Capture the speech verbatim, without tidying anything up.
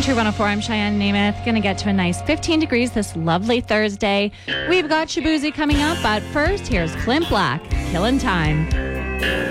Country one oh four, I'm Cheyenne Namath. Going to get to a nice fifteen degrees this lovely Thursday. We've got Shabuzi coming up, but first, here's Clint Black, Killing Time.